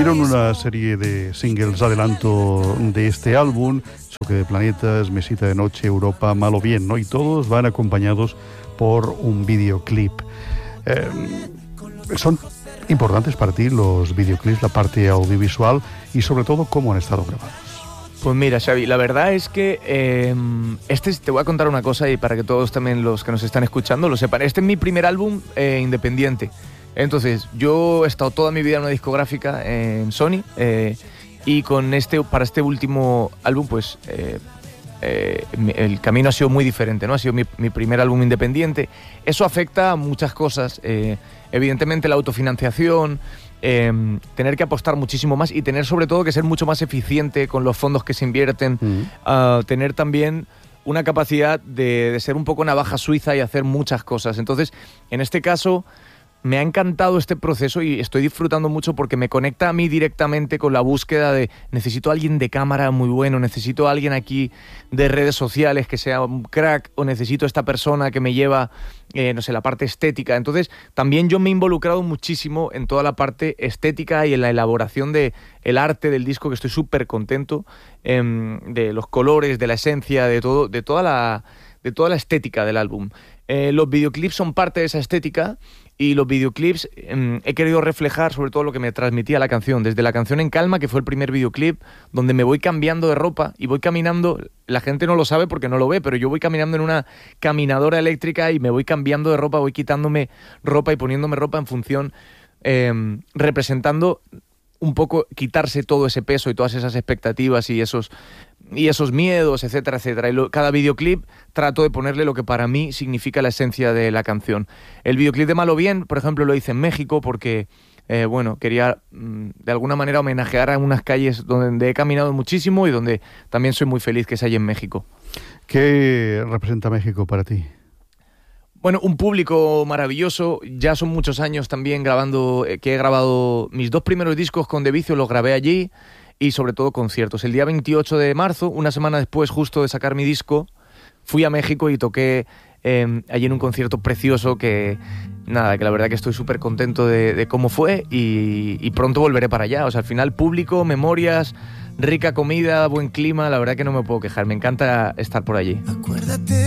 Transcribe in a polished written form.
Salieron una serie de singles adelanto de este álbum, Choque de Planetas, Mesita de Noche, Europa, Mal o Bien, ¿no? Y todos van acompañados por un videoclip. ¿Son importantes para ti los videoclips, la parte audiovisual y sobre todo cómo han estado grabados? Pues mira, Xavi, la verdad es que te voy a contar una cosa y para que todos también los que nos están escuchando lo sepan. Este es mi primer álbum independiente. Entonces, yo he estado toda mi vida en una discográfica en Sony y para este último álbum, pues el camino ha sido muy diferente, ¿no? Ha sido mi primer álbum independiente. Eso afecta a muchas cosas. Evidentemente la autofinanciación, tener que apostar muchísimo más y tener sobre todo que ser mucho más eficiente con los fondos que se invierten, tener también una capacidad de ser un poco navaja suiza y hacer muchas cosas. Entonces, en este caso, me ha encantado este proceso y estoy disfrutando mucho porque me conecta a mí directamente con la búsqueda de necesito a alguien de cámara muy bueno, necesito a alguien aquí de redes sociales que sea un crack o necesito a esta persona que me lleva, no sé, la parte estética. Entonces, también yo me he involucrado muchísimo en toda la parte estética y en la elaboración del arte del disco, que estoy súper contento, de los colores, de la esencia, de toda la estética del álbum. Los videoclips son parte de esa estética y los videoclips he querido reflejar sobre todo lo que me transmitía la canción, desde la canción En Calma, que fue el primer videoclip, donde me voy cambiando de ropa y voy caminando, la gente no lo sabe porque no lo ve, pero yo voy caminando en una caminadora eléctrica y me voy cambiando de ropa, voy quitándome ropa y poniéndome ropa en función, representando un poco quitarse todo ese peso y todas esas expectativas y esos miedos, etcétera, etcétera. Y cada videoclip trato de ponerle lo que para mí significa la esencia de la canción. El videoclip de Mal o Bien, por ejemplo, lo hice en México porque, quería de alguna manera homenajear a unas calles donde he caminado muchísimo y donde también soy muy feliz, que es ahí en México. ¿Qué representa México para ti? Bueno, un público maravilloso. Ya son muchos años también que he grabado mis 2 primeros discos con De Vicio, los grabé allí, y sobre todo conciertos. El día 28 de marzo, una semana después justo de sacar mi disco, fui a México y toqué allí en un concierto precioso que la verdad que estoy súper contento de cómo fue y pronto volveré para allá. O sea, al final público, memorias, rica comida, buen clima, la verdad que no me puedo quejar. Me encanta estar por allí. Acuérdate.